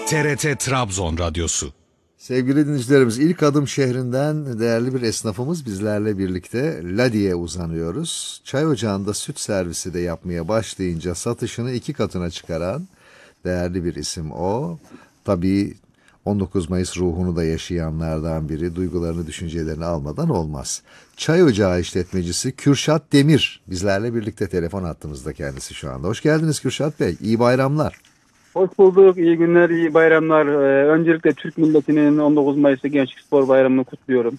TRT Trabzon Radyosu. Sevgili dinleyicilerimiz, ilk adım şehrinden değerli bir esnafımız bizlerle birlikte. Ladi'ye uzanıyoruz. Çay ocağında süt servisi de yapmaya başlayınca satışını 2 katına çıkaran değerli bir isim o. Tabii 19 Mayıs ruhunu da yaşayanlardan biri, duygularını, düşüncelerini almadan olmaz. Çay ocağı işletmecisi Kürşat Demir bizlerle birlikte, telefon hattımızda kendisi şu anda. Hoş geldiniz Kürşat Bey, iyi bayramlar. Hoş bulduk, iyi günler, iyi bayramlar. Öncelikle Türk milletinin 19 Mayıs'ta Gençlik Spor Bayramı'nı kutluyorum.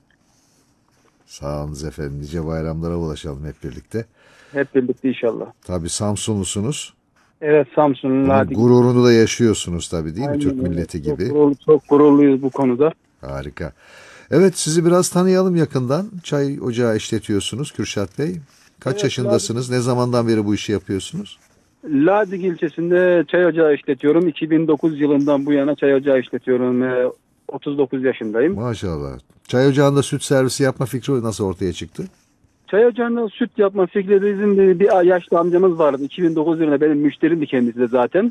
Sağ olunuz efendim, nice bayramlara ulaşalım hep birlikte. Hep birlikte inşallah. Tabii Samsunlusunuz. Evet, Samsun'un Ladi. Gururunu da yaşıyorsunuz tabii, değil mi? Aynen, Türk evet. milleti gibi. Çok gururluyuz bu konuda. Harika. Evet, sizi biraz tanıyalım yakından. Çay ocağı işletiyorsunuz Kürşat Bey. Kaç Evet, yaşındasınız? Ne zamandan beri bu işi yapıyorsunuz? Ladik ilçesinde çay ocağı işletiyorum. 2009 yılından bu yana çay ocağı işletiyorum. 39 yaşındayım. Maşallah. Çay ocağında süt servisi yapma fikri nasıl ortaya çıktı? Çay ocağında süt yapma fikri bizim bir yaşlı amcamız vardı. 2009 yılında benim müşterimdi kendisi de zaten.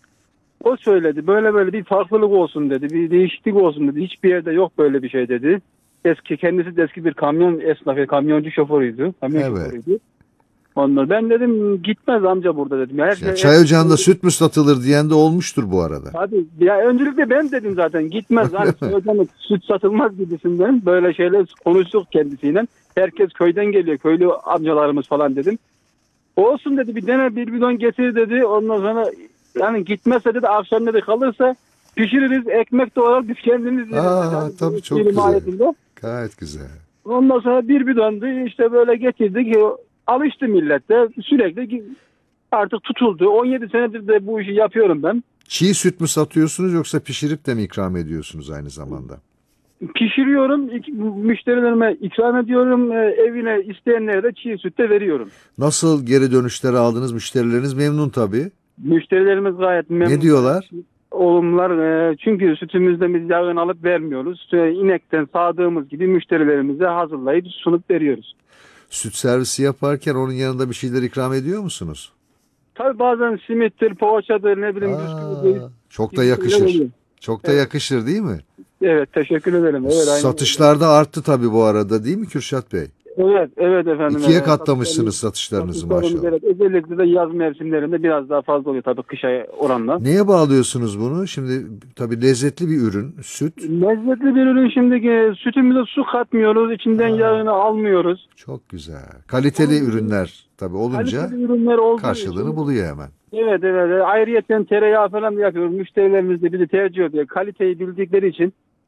O söyledi, böyle bir farklılık olsun dedi, bir değişiklik olsun dedi. Hiçbir yerde yok böyle bir şey dedi. Kendisi de eski bir kamyon esnafı, kamyoncu şoförüydü. Şoförüydü. Ondan ben dedim gitmez amca burada dedim. Çay ocağında süt mü satılır diyen de olmuştur bu arada. Hadi ya, öncelikle ben dedim zaten gitmez. Hani çay ocağında süt satılmaz gibisinden böyle şeyler konuştuk kendisiyle. Herkes köyden geliyor, köylü amcalarımız falan dedim. Olsun dedi, bir dene bir bidon getir dedi. Ondan sonra yani gitmezse dedi, akşam dedi kalırsa pişiririz, ekmek de olarak biz kendimiz yeriz. Yani, tabii çok güzel. Ayetinde. Gayet güzel. Ondan sonra bir bidondu işte böyle getirdik. Alıştı millette, sürekli artık tutuldu. 17 senedir de bu işi yapıyorum ben. Çiğ süt mü satıyorsunuz yoksa pişirip de mi ikram ediyorsunuz aynı zamanda? Pişiriyorum, müşterilerime ikram ediyorum, evine isteyenlere de çiğ süt de veriyorum. Nasıl geri dönüşler aldınız? Müşterileriniz memnun tabii. Müşterilerimiz gayet memnun. Ne diyorlar? Olumlular, çünkü sütümüzde biz yağını alıp vermiyoruz. İnekten sağdığımız gibi müşterilerimize hazırlayıp sunup veriyoruz. Süt servisi yaparken onun yanında bir şeyler ikram ediyor musunuz? Tabii bazen simittir, poğaçadır, ne bileyim bisküvidir. Çok da yakışır. Çok da yakışır değil mi? Evet, teşekkür ederim. Evet, Satışlarda arttı tabii bu arada, değil mi Kürşat Bey? Evet efendim. 2'ye katlamışsınız satışlarınızı maşallah. Evet, özellikle de yaz mevsimlerinde biraz daha fazla oluyor tabii kışa oranla. Neye bağlıyorsunuz bunu? Şimdi tabii lezzetli bir ürün, süt. Lezzetli bir ürün, şimdiki sütümüze su katmıyoruz, içinden yağını almıyoruz. Çok güzel. Kaliteli ürünler tabii olunca Kaliteli ürünler karşılığını buluyor hemen. Evet. Ayrıyeten tereyağı falan da yapıyoruz. Müşterilerimiz de bizi tercih ediyor. Kaliteyi bildikleri için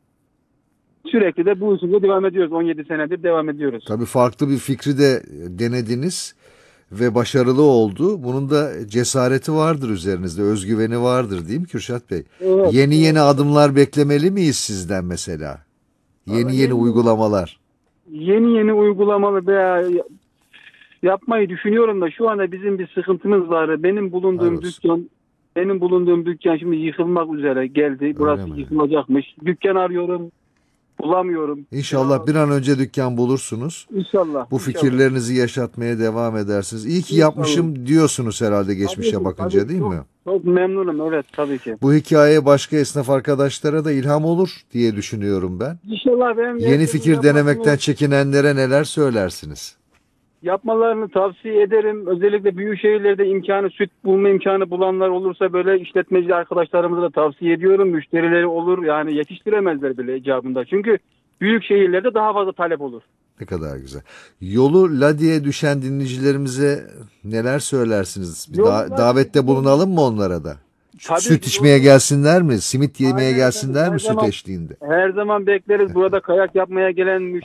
sürekli de bu işe devam ediyoruz. 17 senedir devam ediyoruz. Tabii farklı bir fikri de denediniz ve başarılı oldu. Bunun da cesareti vardır üzerinizde, özgüveni vardır değil mi Kürşat Bey? Evet. Yeni adımlar beklemeli miyiz sizden mesela? Yeni uygulamalar. Yeni uygulamalı veya yapmayı düşünüyorum da şu anda bizim bir sıkıntımız var. Benim bulunduğum dükkan şimdi yıkılmak üzere geldi. Burası yıkılacakmış. Dükkan arıyorum. Bulamıyorum. İnşallah bir an önce dükkan bulursunuz. İnşallah. Bu fikirlerinizi yaşatmaya devam edersiniz. İyi ki yapmışım diyorsunuz herhalde geçmişe bakınca, değil mi? Çok memnunum, evet tabii ki. Bu hikaye başka esnaf arkadaşlara da ilham olur diye düşünüyorum ben. İnşallah benim yeni fikir denemekten çekinenlere neler söylersiniz? Yapmalarını tavsiye ederim. Özellikle büyük şehirlerde süt bulma imkanı bulanlar olursa böyle işletmeci arkadaşlarımıza da tavsiye ediyorum. Müşterileri olur, yani yetiştiremezler bile icabında. Çünkü büyük şehirlerde daha fazla talep olur. Ne kadar güzel. Yolu Ladi'ye düşen dinleyicilerimize neler söylersiniz? Bir davette bulunalım mı onlara da? Tabii, süt içmeye gelsinler mi? Simit yemeye gelsinler mi süt eşliğinde? Her zaman bekleriz. Burada kayak yapmaya gelen